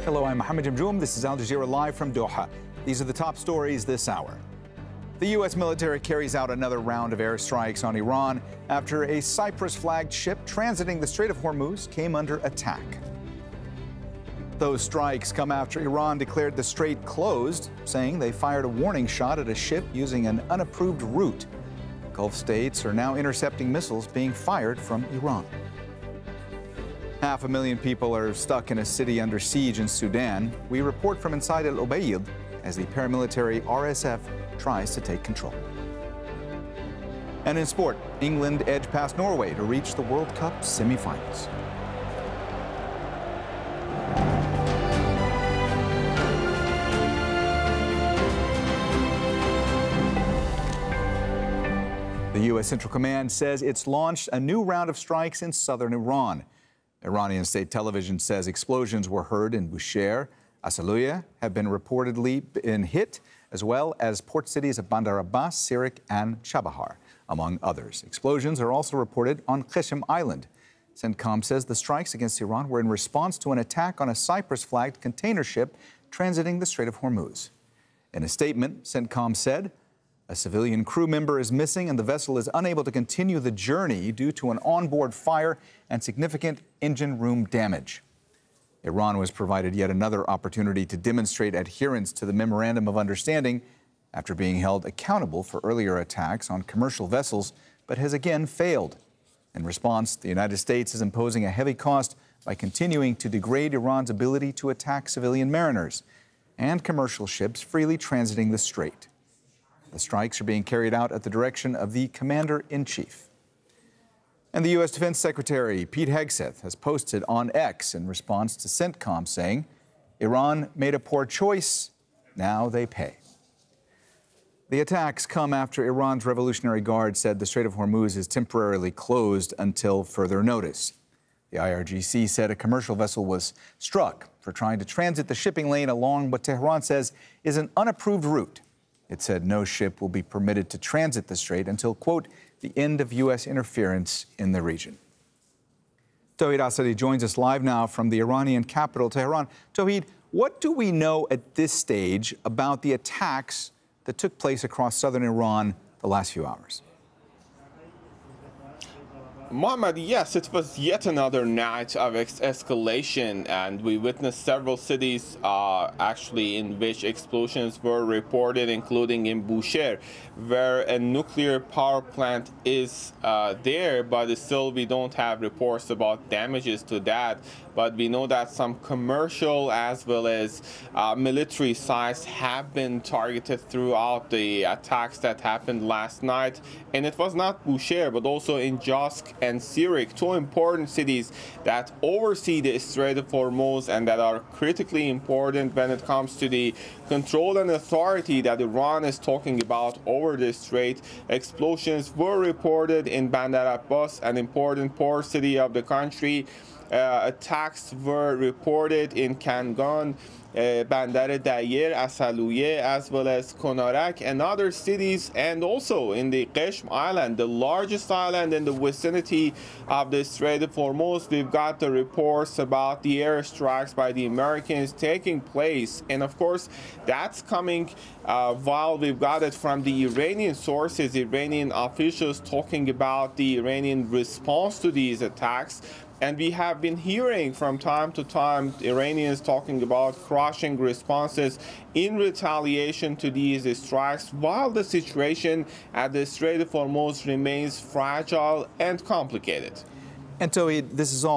Hello, I'm Mohammed Jamjoom. This is Al Jazeera Live from Doha. These are the top stories this hour. The U.S. military carries out another round of airstrikes on Iran after a Cyprus-flagged ship transiting the Strait of Hormuz came under attack. Those strikes come after Iran declared the strait closed, saying they fired a warning shot at a ship using an unapproved route. Gulf states are now intercepting missiles being fired from Iran. 500,000 people are stuck in a city under siege in Sudan. We report from inside El Obeid as the paramilitary RSF tries to take control. And in sport, England edged past Norway to reach the World Cup semifinals. The U.S. Central Command says it's launched a new round of strikes in southern Iran. Iranian state television says explosions were heard in Bushehr. Asaluya have been reportedly hit, as well as port cities of Bandar Abbas, Sirik, and Chabahar, among others. Explosions are also reported on Qeshm Island. CENTCOM says the strikes against Iran were in response to an attack on a Cyprus-flagged container ship transiting the Strait of Hormuz. In a statement, CENTCOM said, a civilian crew member is missing and the vessel is unable to continue the journey due to an onboard fire and significant engine room damage. Iran was provided yet another opportunity to demonstrate adherence to the Memorandum of Understanding after being held accountable for earlier attacks on commercial vessels, but has again failed. In response, the United States is imposing a heavy cost by continuing to degrade Iran's ability to attack civilian mariners and commercial ships freely transiting the strait. The strikes are being carried out at the direction of the Commander-in-Chief. And the U.S. Defense Secretary Pete Hegseth has posted on X in response to CENTCOM saying, Iran made a poor choice, now they pay. The attacks come after Iran's Revolutionary Guard said the Strait of Hormuz is temporarily closed until further notice. The IRGC said a commercial vessel was struck for trying to transit the shipping lane along what Tehran says is an unapproved route. It said no ship will be permitted to transit the strait until, quote, the end of U.S. interference in the region. Tawhid Asadi joins us live now from the Iranian capital, Tehran. Tawhid, what do we know at this stage about the attacks that took place across southern Iran the last few hours? Mohammed, yes, it was yet another night of escalation, and we witnessed several cities actually in which explosions were reported, including in Bushehr, where a nuclear power plant is there, but still we don't have reports about damages to that. But we know that some commercial as well as military sites have been targeted throughout the attacks that happened last night. And it was not Bushehr, but also in Josk and Sirik, two important cities that oversee the Strait of Hormuz and that are critically important when it comes to the control and authority that Iran is talking about over the strait. Explosions were reported in Bandar Abbas, an important port city of the country. Attacks were reported in Kangan, Bandar Dayer, Asaluye, as well as Konarak and other cities, and also in the Qeshm Island, the largest island in the vicinity of the Strait of Hormuz. We've got the reports about the airstrikes by the Americans taking place, and of course that's coming while we've got it from the Iranian sources, Iranian officials talking about the Iranian response to these attacks. And we have been hearing from time to time Iranians talking about crushing responses in retaliation to these strikes, while the situation at the Strait of Hormuz remains fragile and complicated. And Tawhid, this is all